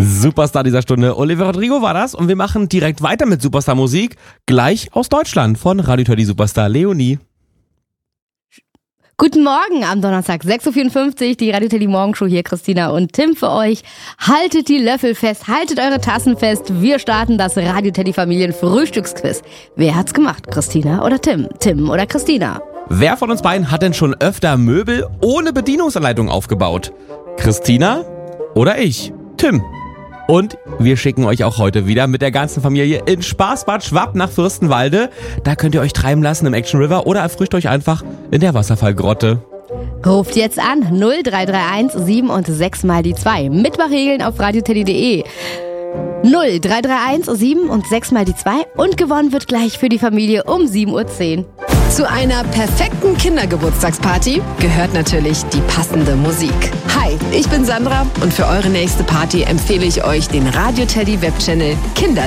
Superstar dieser Stunde, Olivia Rodrigo war das. Und wir machen direkt weiter mit Superstar-Musik. Gleich aus Deutschland von Radio Teddy Superstar Leonie. Guten Morgen am Donnerstag, 6.54 Uhr, die Radio Teddy Morgenshow hier, Christina und Tim für euch. Haltet die Löffel fest, haltet eure Tassen fest. Wir starten das Radio Teddy Familien Frühstücksquiz. Wer hat's gemacht, Christina oder Tim? Tim oder Christina? Wer von uns beiden hat denn schon öfter Möbel ohne Bedienungsanleitung aufgebaut? Christina oder ich? Tim. Und wir schicken euch auch heute wieder mit der ganzen Familie in Spaßbad Schwapp nach Fürstenwalde. Da könnt ihr euch treiben lassen im Action River oder erfrischt euch einfach in der Wasserfallgrotte. Ruft jetzt an 0331 7 und 6 mal die 2. Mitmachregeln auf radioteddy.de. 0331 7 und 6 mal die 2 und gewonnen wird gleich für die Familie um 7.10 Uhr. Zu einer perfekten Kindergeburtstagsparty gehört natürlich die passende Musik. Hi, ich bin Sandra und für eure nächste Party empfehle ich euch den Radio Teddy Webchannel Kinder